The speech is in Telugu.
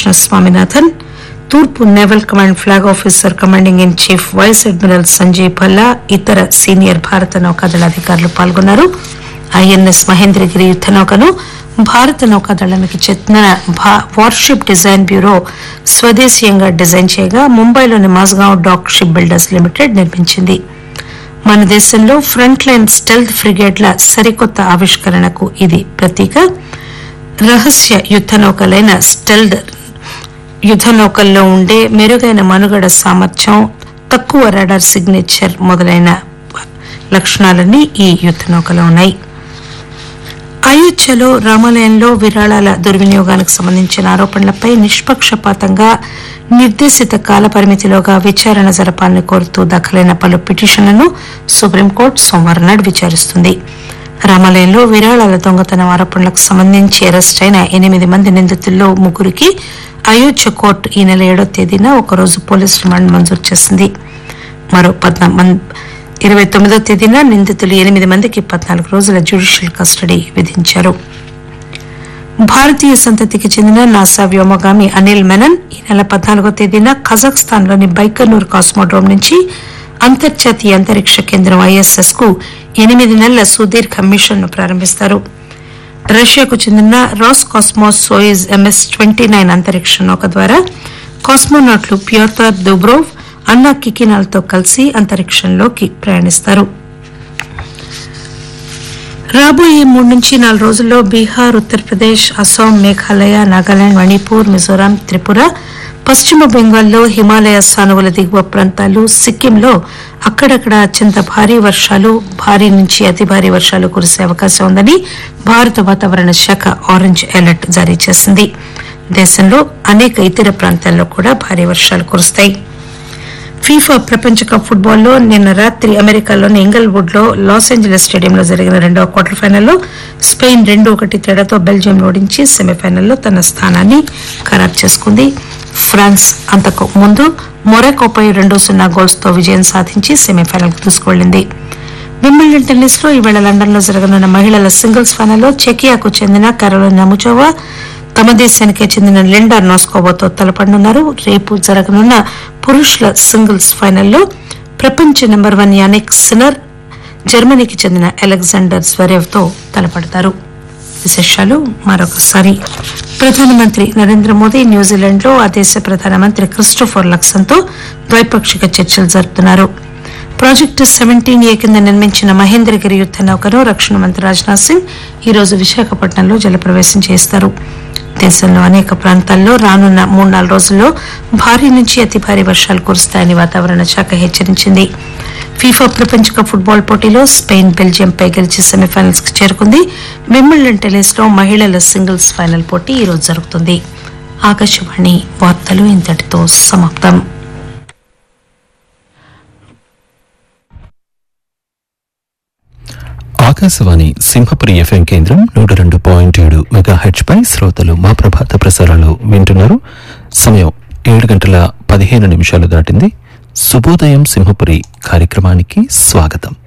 కృష్ణ స్వామినాథన్, తూర్పు naval command flag officer commanding in chief vice admiral Sanjay Bhalla, ఇతర సీనియర్ భారత నౌకాదళ అధికారులు పాల్గొన్నారు. ఐఎన్ఎస్ మహేంద్రగిరి యుద్ద నౌకను భారత నౌకాదళానికి చెందిన వార్షిప్ డిజైన్ బ్యూరో స్వదేశీయంగా డిజైన్ చేయగా ముంబైలోని Mazagon dock ship builders limited నిర్మించింది. మన దేశంలో ఫ్రంట్ లైన్ స్టెల్త్ ఫ్రిగేట్ల సరికొత్త ఆవిష్కరణకు ఇది ప్రతీక. రహస్య యుద్ద నౌకలైన స్టెల్త్ యుద్ద నౌకల్లో ఉండే మెరుగైన మనుగడ సామర్థ్యం, తక్కువ రాడార్ సిగ్నేచర్ మొదలైన లక్షణాలన్నీ ఈ యుద్ద నౌకలో ఉన్నాయి. అయోధ్యలో రామాలయంలో విరాళాల దుర్వినియోగానికి సంబంధించిన ఆరోపణలపై నిష్పక్షపాతంగా నిర్దేశిత కాల పరిమితిలోగా విచారణ జరపాలని కోరుతూ దాఖలైన పలు పిటిషన్లను సుప్రీంకోర్టు సోమవారం నాడు విచారిస్తుంది. రామాలయంలో విరాళాల దొంగతనం ఆరోపణలకు సంబంధించి అరెస్ట్ అయిన 8 మంది నిందితుల్లో 3కి అయోధ్య కోర్టు ఈ నెల 7వ తేదీన ఒకరోజు పోలీసు రిమాండ్ మంజూరు చేసింది. మరో 29వ తేదీన నిందితులు 8 మందికి 14 రోజుల జ్యుడిషియల్ కస్టడీ విధించారు. భారతీయ సంతతికి చెందిన నాసా వ్యోమగామి అనిల్ మెనన్ ఈ నెల 14వ తేదీన కజాఖ్స్తాన్లోని బైకనూర్ కాస్మోడ్రోమ్ నుంచి అంతర్జాతీయ అంతరిక్ష కేంద్రం ISS కు 8 నెలల సుదీర్ఘ మిషన్ ను ప్రారంభిస్తారు. రష్యాకు చెందిన రాస్ కాస్మోస్ సోయిజ్ MS-29 అంతరిక్ష నౌక ద్వారా కాస్మోనాట్లు ప్యోతర్ దుబ్రోవ్, అన్నా కికినాల్తో కలిసి అంతరిక్షంలోకి ప్రయాణిస్తారు. రాబోయే 3 నుంచి 4 రోజుల్లో బీహార్, ఉత్తరప్రదేశ్, అస్సాం, మేఘాలయ, నాగాలాండ్, మణిపూర్, మిజోరాం, త్రిపుర, పశ్చిమ బెంగాల్లో హిమాలయ సానువుల దిగువ ప్రాంతాలు, సిక్కింలో అక్కడక్కడ అత్యంత భారీ వర్షాలు, భారీ నుంచి అతి భారీ వర్షాలు కురిసే అవకాశం ఉందని భారత వాతావరణ శాఖ ఆరెంజ్ అలర్ట్ జారీ చేసింది. దేశంలో అనేక ఇతర ప్రాంతాల్లో కూడా భారీ వర్షాలు కురుస్తాయి. ఫీఫా ప్రపంచ కప్ ఫుట్బాల్లో నిన్న రాత్రి అమెరికాలోని ఇంగల్వుడ్ లో లాస్ ఏంజలీస్ స్టేడియంలో జరిగిన 2వ క్వార్టర్ ఫైనల్లో స్పెయిన్ 2-1 తేడాతో బెల్జియం ఓడించి సెమీఫైనల్లో తన స్థానాన్ని ఖరారు చేసుకుంది. ఫ్రాన్స్ అంతకు ముందు మొరాకోపై 2-0 గోల్స్ తో విజయం సాధించి సెమీఫైనల్ కు దూసుకువెళ్లింది. వింబిల్డన్ టెన్నిస్ లో ఈవేళ లండన్ లో జరగనున్న మహిళల సింగిల్స్ ఫైనల్లో చెకియాకు చెందిన కరోలినా ముచోవా తమ దేశానికే చెందిన లిండా నోస్కోవాతో తలపడనున్నారు. రేపు జరగనున్న పురుషుల సింగిల్స్ ఫైనల్లో ప్రపంచ నెంబర్ 1 యానిక్ సిన్నర్ జర్మనీకి చెందిన అలెగ్జాండర్ జ్వరేవ్ తో తలపడతారు. విశేషాలు మరొకసారి. ప్రధానమంత్రి నరేంద్ర మోదీ న్యూజిలాండ్ లో ఆ దేశ ప్రధానమంత్రి క్రిస్టోఫర్ లక్సన్ తో ద్వైపాక్షిక చర్చలు జరుపుతున్నారు. ప్రాజెక్టు 17A కింద నిర్మించిన మహేంద్రగిరి యుద్ద నౌకను రక్షణ మంత్రి రాజ్నాథ్ సింగ్ ఈరోజు విశాఖపట్నంలో జలప్రవేశం చేస్తారు. దేశంలో అనేక ప్రాంతాల్లో రానున్న 3-4 రోజుల్లో భారీ నుంచి అతి భారీ వర్షాలు కురుస్తాయని వాతావరణ శాఖ హెచ్చరించింది. ఫీఫా ప్రపంచ కప్ ఫుట్బాల్ పోటీలో స్పెయిన్ బెల్జియంపై గెలిచి సెమీఫైనల్స్ కు చేరుకుంది. వింబిల్డన్ టెన్నిస్ లో మహిళల సింగిల్స్ ఫైనల్ పోటీ ఈరోజు జరుగుతుంది. ఆకాశవాణి వార్తలు ఇంతటితో సమాప్తం. ఆకాశవాణి సింహపురి FM కేంద్రం 102.7 మెగాహెర్ట్జ్ పై శ్రోతలు మా ప్రభాత ప్రసారాలు వింటున్నారు. సమయం 7:15 దాటింది. శుభోదయం సింహపురి కార్యక్రమానికి స్వాగతం.